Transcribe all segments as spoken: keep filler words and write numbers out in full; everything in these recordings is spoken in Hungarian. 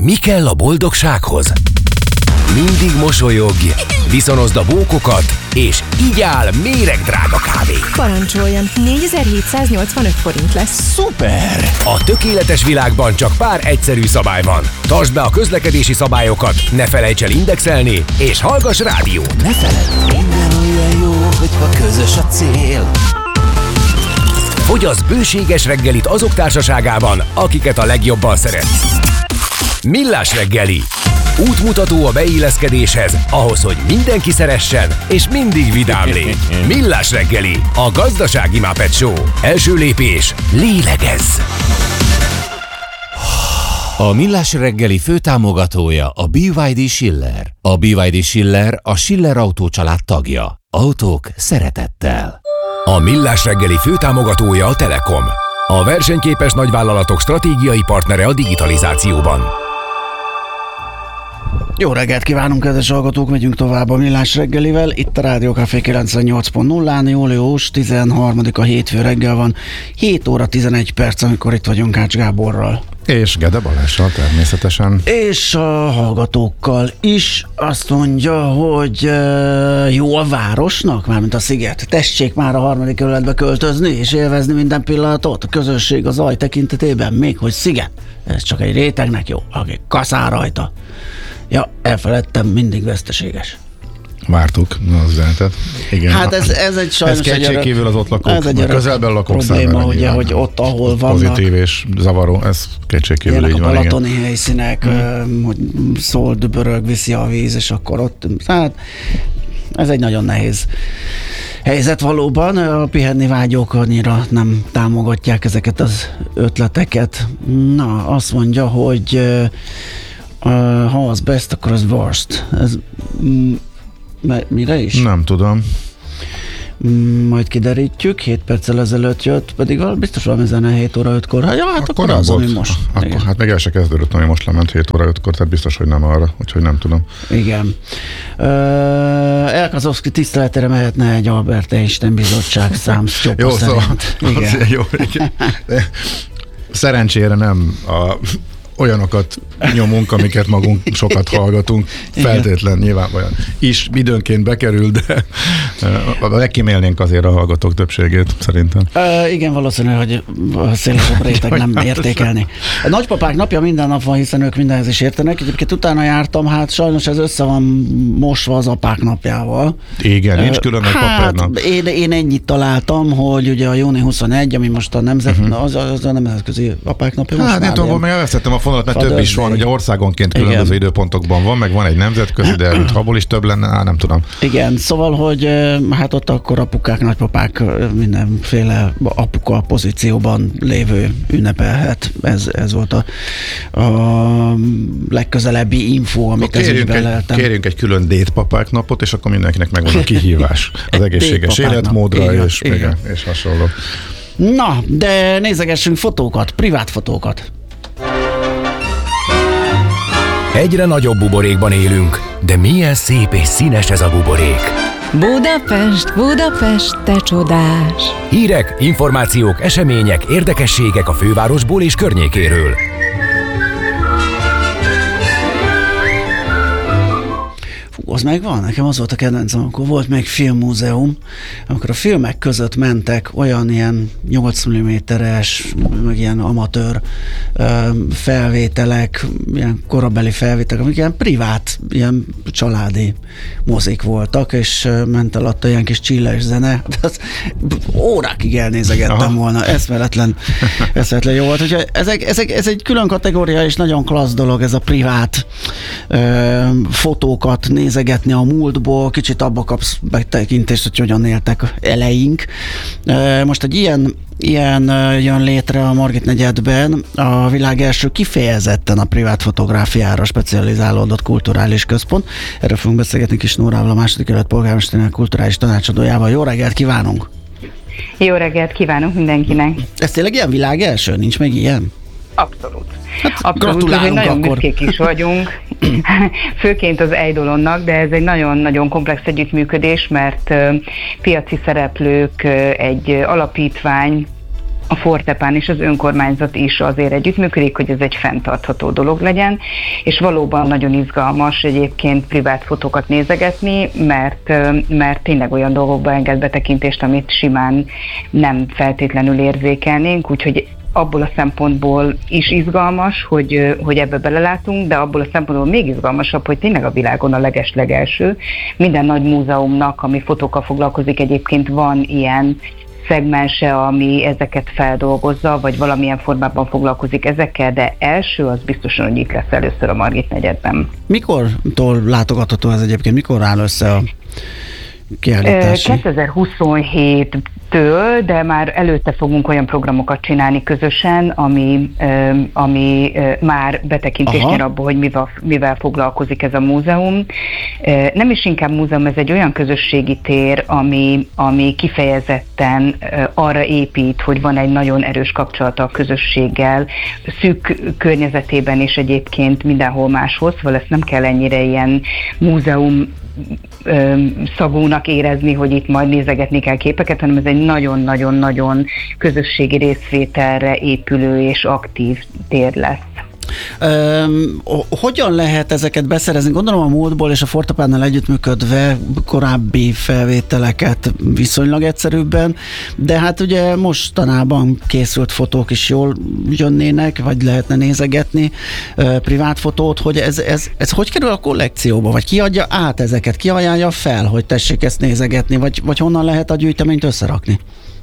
Mi kell a boldogsághoz? Mindig mosolyogj, viszonozd a bókokat, és így áll méregdrága kávé. Parancsoljon, négyezer-hétszáznyolcvanöt forint lesz. Szuper! A tökéletes világban csak pár egyszerű szabály van. Tartsd be a közlekedési szabályokat, ne felejts el indexelni, és hallgass rádió. Ne feledd, minden olyan jó, hogyha közös a cél. Fogyasz bőséges reggelit azok társaságában, akiket a legjobban szeretsz. Millás reggeli. Útmutató a beilleszkedéshez, ahhoz, hogy mindenki szeressen, és mindig vidám légy. Millás reggeli, a gazdasági Muppet Show. Első lépés, lélegezz! A Millás reggeli főtámogatója a bé vé dé Schiller. A bé vé dé Schiller a Schiller Autó család tagja. Autók szeretettel. A Millás reggeli főtámogatója a Telekom. A versenyképes nagyvállalatok stratégiai partnere a digitalizációban. Jó reggelt kívánunk, kedves hallgatók, megyünk tovább a Millás reggelivel. Itt a Rádió Café kilencvennyolc pont nullán, július tizenharmadika hétfő reggel van, hét óra tizenegy perc, amikor itt vagyunk Ács Gáborral. És Gede Balással természetesen. És a hallgatókkal is. Azt mondja, hogy uh, jó a városnak, mármint a Sziget. Tessék már a harmadik kerületbe költözni és élvezni minden pillanatot. A közösség az zaj tekintetében, még hogy Sziget. Ez csak egy rétegnek jó, aki kaszál rajta. Ja, elfeledtem, mindig veszteséges. Vártuk az üzenetet. Igen. Hát ez, ez egy sajnos ez kétségkívül az ott lakók, ez egy közelben lakók probléma, ugye, hogy ott, ahol vannak pozitív és zavaró, ez kétségkívül így a van. balatoni igen. helyszínek, hmm. hogy szól, dübörög, viszi a víz, és akkor ott, hát ez egy nagyon nehéz helyzet valóban. A pihenni vágyók annyira nem támogatják ezeket az ötleteket. Na, azt mondja, hogy uh, ha az best, akkor az worst. Ez mm, mire is? Nem tudom. Majd kiderítjük, hét perccel ezelőtt jött, pedig biztos valami zene hét óra ötkor. Hát, ja, hát akkor, akkor az, volt. ami most. Akkor, hát még el se kezdődött, ami most lement hét óra ötkor, tehát biztos, hogy nem arra, úgyhogy nem tudom. Igen. Uh, Elkazovszki tiszteletére mehetne egy Albert Einstein bizottság számszcsopa szerint. Szóval, igen. Jó, igen. De szerencsére nem a olyanokat nyomunk, amiket magunk sokat hallgatunk, feltétlen nyilván olyan is időnként bekerül, de lekímélnénk azért a hallgatók többségét, szerintem. Uh, igen, valószínű, hogy a szélesebb réteg nem értékelni. A nagypapák napja minden nap van, hiszen ők mindenhez is értenek. Egyébként utána jártam, hát sajnos ez össze van mosva az apák napjával. Igen, nincs külön egy hát, papárnap. Én, én ennyit találtam, hogy ugye a június huszonegyedike, ami most a nemzet, uh-huh. az, az a nemzetközi apák napja. Hát nem tudom, még elvesztettem a fonalat, mert több is van, ugye országonként különböző igen. időpontokban van, meg van egy nemzetközi, de itt abból is több lenne, á, nem tudom. Igen, szóval, hogy hát ott akkor apukák, nagypapák mindenféle apuka pozícióban lévő ünnepelhet. Ez, ez volt a, a legközelebbi info, amit ezért beleltem. Kérjünk egy külön détpapák napot, és akkor mindenkinek megvan a kihívás az egészséges életmódra, igen, és, igen. és hasonló. Na, de nézegessünk fotókat, privát fotókat. Egyre nagyobb buborékban élünk, de milyen szép és színes ez a buborék. Budapest, Budapest, te csodás! Hírek, információk, események, érdekességek a fővárosból és környékéről. Az megvan, nekem az volt a kedvencem, amikor volt még filmmúzeum, amikor a filmek között mentek olyan ilyen nyolc milliméteres, meg ilyen amatőr felvételek, ilyen korabeli felvételek, amik ilyen privát, ilyen családi mozik voltak, és ment alatta ilyen kis chilles zene, az órákig elnézegettem Aha. volna, eszméletlen, eszméletlen jó volt. Úgyhogy ezek, ezek, ez egy külön kategória, és nagyon klassz dolog, ez a privát ö, fotókat nézegetni a múltból, kicsit abba kapsz betekintést, hogy hogyan éltek eleink. Most egy ilyen, ilyen jön létre a Margit negyedben, a világ első kifejezetten a privát fotográfiára specializálódott kulturális központ. Erről fogunk beszélgetni Kis Nórával, a második kerület polgármesterének kulturális tanácsadójával. Jó reggelt kívánunk! Jó reggelt kívánunk mindenkinek! Ez tényleg ilyen világ első? Nincs még ilyen? Abszolút. Hát Abszolút, nagyon akkor. büszkék is vagyunk, főként az Eidolonnak, de ez egy nagyon-nagyon komplex együttműködés, mert uh, piaci szereplők, uh, egy alapítvány, a Fortepán és az önkormányzat is azért együttműködik, hogy ez egy fenntartható dolog legyen, és valóban nagyon izgalmas egyébként privát fotókat nézegetni, mert, mert tényleg olyan dolgokba enged betekintést, amit simán nem feltétlenül érzékelnénk, úgyhogy abból a szempontból is izgalmas, hogy, hogy ebbe belelátunk, de abból a szempontból még izgalmasabb, hogy tényleg a világon a leges-legelső. Minden nagy múzeumnak, ami fotókkal foglalkozik, egyébként van ilyen szegmense, ami ezeket feldolgozza, vagy valamilyen formában foglalkozik ezekkel, de első az biztosan, hogy itt lesz először a Margit negyedben. Mikortól látogatható ez egyébként? Mikor áll össze a kiállítási? kétezer-huszonhéttől, de már előtte fogunk olyan programokat csinálni közösen, ami, ami már betekintést nyer abba, hogy mivel, mivel foglalkozik ez a múzeum. Nem is inkább múzeum, ez egy olyan közösségi tér, ami, ami kifejezetten arra épít, hogy van egy nagyon erős kapcsolata a közösséggel, szűk környezetében és egyébként mindenhol máshol, szóval ezt nem kell ennyire ilyen múzeum szagúnak érezni, hogy itt majd nézegetni kell képeket, hanem ez egy nagyon-nagyon-nagyon közösségi részvételre épülő és aktív tér lesz. Um, hogyan lehet ezeket beszerezni? Gondolom a múltból és a Fortepánnal együttműködve korábbi felvételeket viszonylag egyszerűbben, de hát ugye mostanában készült fotók is jól jönnének, vagy lehetne nézegetni uh, privát fotót, hogy ez, ez, ez hogy kerül a kollekcióba, vagy ki adja át ezeket, ki ajánlja fel, hogy tessék ezt nézegetni, vagy, vagy honnan lehet a gyűjteményt összerakni?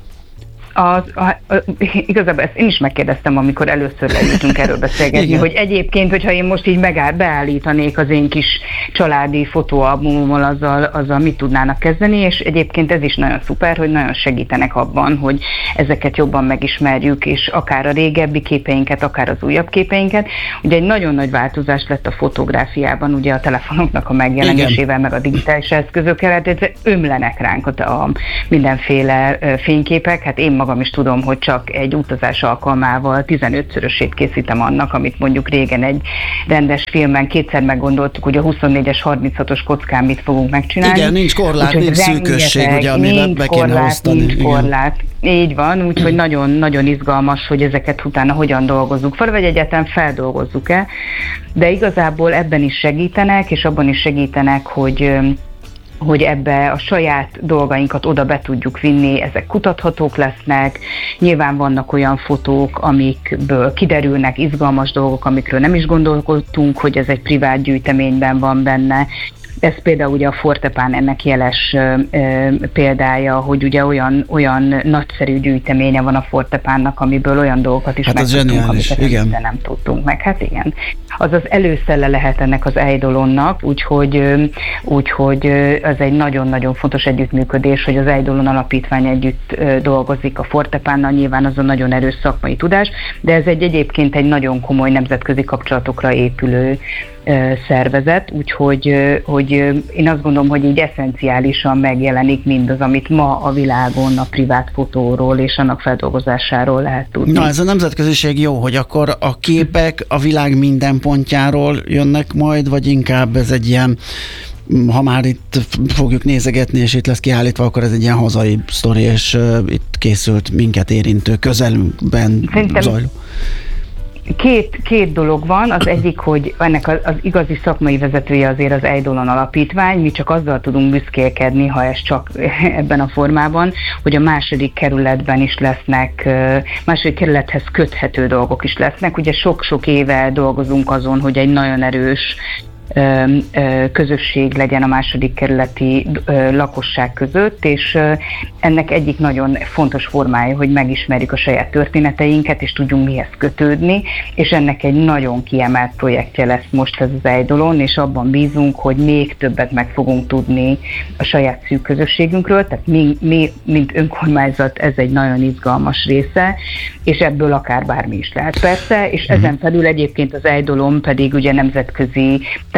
Az, a, a, igazából ezt én is megkérdeztem, amikor először leültünk erről beszélgetni, hogy egyébként, hogyha én most így megáll, beállítanék az én kis családi fotóalbumommal, azzal, azzal mit tudnának kezdeni, és egyébként ez is nagyon szuper, hogy nagyon segítenek abban, hogy ezeket jobban megismerjük, és akár a régebbi képeinket, akár az újabb képeinket. Ugye egy nagyon nagy változás lett a fotográfiában, ugye a telefonoknak a megjelenésével, igen, meg a digitális eszközökkel, hát ez ömlenek ránk a, a mindenféle fényképek, hát én magam is tudom, hogy csak egy utazás alkalmával tizenötszörösét készítem annak, amit mondjuk régen egy rendes filmen kétszer meggondoltuk, hogy a huszonnégyes harminchatos kockán mit fogunk megcsinálni. Igen, nincs korlát, úgyhogy nincs szűkösség, ugye, amivel be kéne osztani. Nincs korlát, így van, úgyhogy nagyon-nagyon izgalmas, hogy ezeket utána hogyan dolgozzuk fel, vagy egyáltalán feldolgozzuk-e, de igazából ebben is segítenek, és abban is segítenek, hogy hogy ebbe a saját dolgainkat oda be tudjuk vinni, ezek kutathatók lesznek, nyilván vannak olyan fotók, amikből kiderülnek izgalmas dolgok, amikről nem is gondolkodtunk, hogy ez egy privát gyűjteményben van benne. Ez például ugye a Fortepán ennek jeles ö, példája, hogy ugye olyan, olyan nagyszerű gyűjteménye van a Fortepánnak, amiből olyan dolgokat is hát megtudtunk, amiket igen. nem tudtunk meg. Hát igen. Azaz előszele lehet ennek az Eidolonnak, úgyhogy, úgyhogy az egy nagyon-nagyon fontos együttműködés, hogy az Eidolon Alapítvány együtt dolgozik a Fortepánnal, nyilván az a nagyon erős szakmai tudás, de ez egy egyébként egy nagyon komoly nemzetközi kapcsolatokra épülő szervezet, úgyhogy hogy én azt gondolom, hogy így eszenciálisan megjelenik mindaz, amit ma a világon a privát fotóról és annak feldolgozásáról lehet tudni. Na, ez a nemzetköziség jó, hogy akkor a képek a világ minden pontjáról jönnek majd, vagy inkább ez egy ilyen, ha már itt fogjuk nézegetni, és itt lesz kiállítva, akkor ez egy ilyen hazai sztori, és uh, itt készült minket érintő, közelünkben zajló. Két, két dolog van, az egyik, hogy ennek az, az igazi szakmai vezetője azért az Eidolon Alapítvány, mi csak azzal tudunk büszkélkedni, ha ez csak ebben a formában, hogy a második kerületben is lesznek, második kerülethez köthető dolgok is lesznek. Ugye sok-sok éve dolgozunk azon, hogy egy nagyon erős közösség legyen a második kerületi lakosság között, és ennek egyik nagyon fontos formája, hogy megismerjük a saját történeteinket, és tudjunk mihez kötődni, és ennek egy nagyon kiemelt projektje lesz most ez az Eidolon, és abban bízunk, hogy még többet meg fogunk tudni a saját szűk közösségünkről, tehát mi, mi mint önkormányzat ez egy nagyon izgalmas része, és ebből akár bármi is lehet persze, és ezen felül egyébként az Eidolon pedig ugye nemzetközi tematikus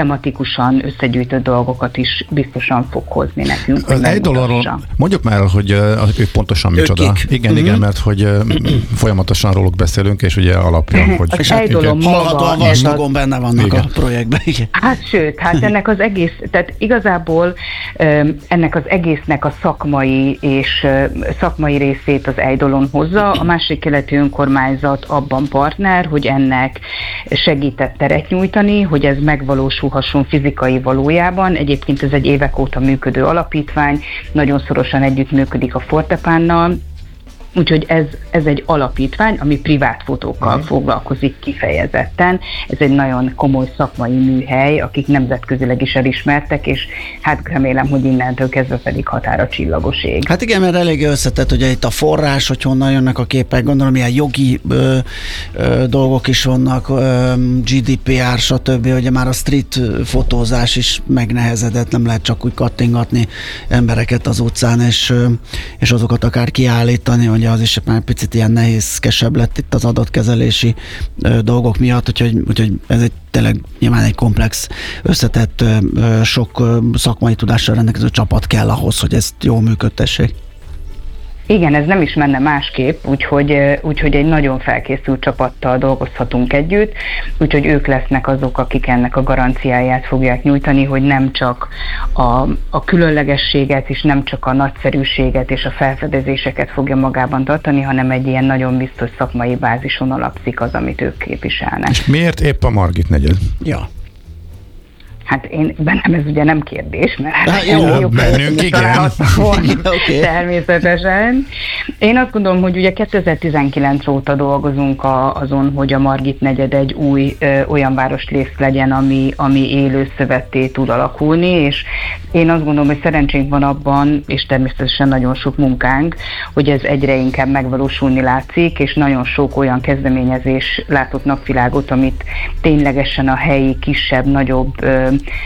tematikusan összegyűjtött dolgokat is biztosan fog hozni nekünk. Az Eidolonról mondjuk már, hogy uh, ők pontosan micsoda. Ők igen, mm-hmm. igen, mert hogy uh, folyamatosan róluk beszélünk, és ugye alapján, hogy... Az Eidolon maga... Hallgatóan vastagon benne vannak igen. a projektben. Igen. Hát sőt, hát ennek az egész, tehát igazából ennek az egésznek a szakmai és szakmai részét az Eidolon hozza, a másik keleti önkormányzat abban partner, hogy ennek segített teret nyújtani, hogy ez megvalósulhasson fizikai valójában. Egyébként ez egy évek óta működő alapítvány, nagyon szorosan együttműködik a Fortepánnal, úgyhogy ez, ez egy alapítvány, ami privát fotókkal mm. foglalkozik kifejezetten. Ez egy nagyon komoly szakmai műhely, akik nemzetközileg is elismertek, és hát remélem, hogy innentől kezdve pedig határa csillagos ég. Hát igen, mert elég összetett, ugye itt a forrás, hogy honnan jönnek a képek, gondolom ilyen jogi ö, ö, dolgok is vannak, ö, gé dé pé er, stb. Ugye már a street fotózás is megnehezedett, nem lehet csak úgy kattingatni embereket az utcán, és, és azokat akár kiállítani, ugye az is már picit ilyen nehézkesebb lett itt az adatkezelési ö, dolgok miatt, úgyhogy, úgyhogy ez egy tényleg nyilván egy komplex, összetett, ö, sok ö, szakmai tudással rendelkező csapat kell ahhoz, hogy ezt jól működtessék. Igen, ez nem is menne másképp, úgyhogy, úgyhogy egy nagyon felkészült csapattal dolgozhatunk együtt, úgyhogy ők lesznek azok, akik ennek a garanciáját fogják nyújtani, hogy nem csak a, a különlegességet és nem csak a nagyszerűséget és a felfedezéseket fogja magában tartani, hanem egy ilyen nagyon biztos szakmai bázison alapszik az, amit ők képviselnek. És miért épp a Margit negyed? Ja. Hát én, bennem ez ugye nem kérdés, mert hát jó, bennünk igen. Okay. Természetesen. Én azt gondolom, hogy ugye kétezer-tizenkilenc óta dolgozunk a, azon, hogy a Margit negyed egy új ö, olyan városrész legyen, ami, ami élő szövetté tud alakulni, és én azt gondolom, hogy szerencsénk van abban, és természetesen nagyon sok munkánk, hogy ez egyre inkább megvalósulni látszik, és nagyon sok olyan kezdeményezés látott napvilágot, amit ténylegesen a helyi kisebb, nagyobb ö,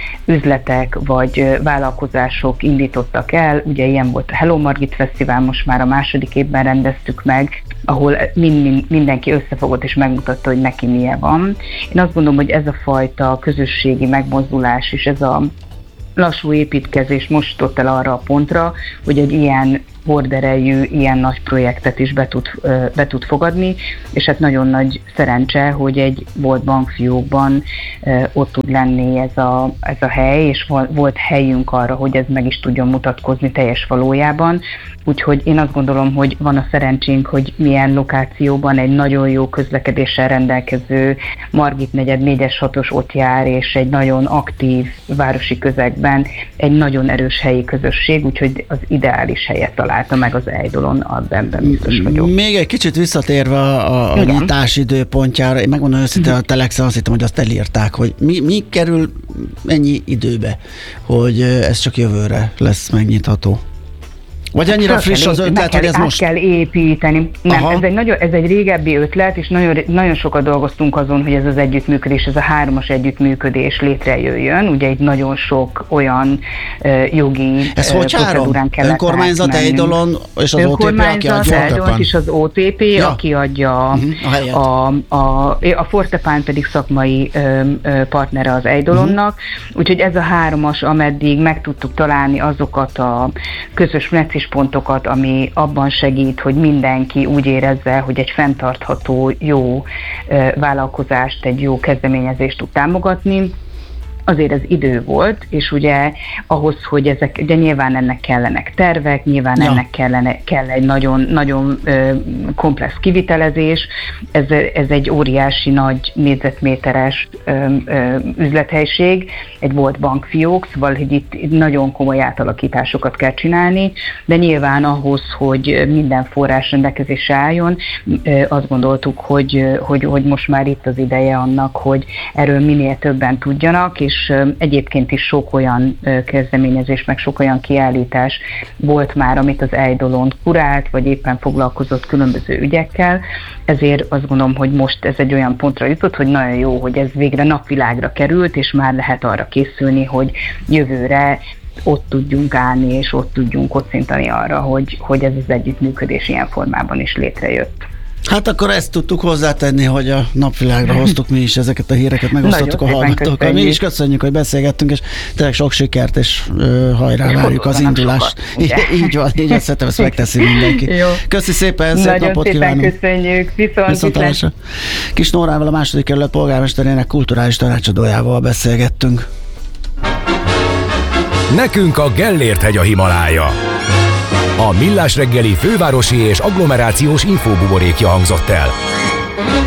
üzletek vagy vállalkozások indítottak el. Ugye ilyen volt a Hello Margit Fesztivál, most már a második évben rendeztük meg, ahol mind, mindenki összefogott és megmutatta, hogy neki milyen van. Én azt gondolom, hogy ez a fajta közösségi megmozdulás és ez a lassú építkezés most jutott el arra a pontra, hogy egy ilyen horderejű, ilyen nagy projektet is be tud, be tud fogadni, és hát nagyon nagy szerencse, hogy egy volt bankfiókban ott tud lenni ez a, ez a hely, és volt helyünk arra, hogy ez meg is tudjon mutatkozni teljes valójában. Úgyhogy én azt gondolom, hogy van a szerencsénk, hogy milyen lokációban egy nagyon jó közlekedéssel rendelkező Margit negyed négyes hatos ott jár, és egy nagyon aktív városi közegben egy nagyon erős helyi közösség, úgyhogy az ideális helyet találta meg az Eidolon, abban biztos vagyok. Még egy kicsit visszatérve a, a nyitás időpontjára, én megmondom őszintén, a Telexen azt hittem, hogy azt elírták, hogy mi, mi kerül ennyi időbe, hogy ez csak jövőre lesz megnyitható. Vagy annyira friss az ötlet, kell, hogy ez most... kell építeni. Nem, ez egy, nagyon, ez egy régebbi ötlet, és nagyon, nagyon sokat dolgoztunk azon, hogy ez az együttműködés, ez a hármas együttműködés létrejöjjön. Ugye itt nagyon sok olyan uh, jogi ez uh, procedúrán kellett. Önkormányzat, Eidolon és az o té pé, aki adja? Eidolon és az o té pé, ja. aki adja uh-huh. a, a, a, a Fortepán pedig szakmai um, partnere az Eidolonnak. Uh-huh. Úgyhogy ez a hármas, ameddig meg tudtuk találni azokat a közös pontokat, ami abban segít, hogy mindenki úgy érezze, hogy egy fenntartható, jó vállalkozást, egy jó kezdeményezést tud támogatni. Azért ez idő volt, és ugye ahhoz, hogy ezek, ugye nyilván ennek kellenek tervek, nyilván ja. ennek kellene, kell egy nagyon, nagyon ö, komplex kivitelezés, ez, ez egy óriási nagy négyzetméteres ö, ö, üzlethelység, egy volt bankfiók, szóval hogy itt nagyon komoly átalakításokat kell csinálni, de nyilván ahhoz, hogy minden forrás rendelkezésre álljon, ö, azt gondoltuk, hogy, hogy, hogy most már itt az ideje annak, hogy erről minél többen tudjanak, és és egyébként is sok olyan kezdeményezés, meg sok olyan kiállítás volt már, amit az Eidolon kurált, vagy éppen foglalkozott különböző ügyekkel, ezért azt gondolom, hogy most ez egy olyan pontra jutott, hogy nagyon jó, hogy ez végre napvilágra került, és már lehet arra készülni, hogy jövőre ott tudjunk állni, és ott tudjunk kocintani arra, hogy, hogy ez az együttműködés ilyen formában is létrejött. Hát akkor ezt tudtuk hozzátenni, hogy a napvilágra hoztuk mi is ezeket a híreket, megosztottuk a hallgatókkal. Mi is köszönjük, hogy beszélgettünk, és tényleg sok sikert, és ö, hajrá, és várjuk az indulást. Sokat, így van, így azt szerintem ezt megteszi mindenki. Jó. Köszi szépen, szép Nagyon napot szépen kívánunk. köszönjük. Viszont, viszont, viszont. Kis Nórával, a második kerület polgármesterének kulturális tanácsadójával beszélgettünk. Nekünk a Gellért-hegy a Himalája. A Millás reggeli fővárosi és agglomerációs infóbuborékja hangzott el.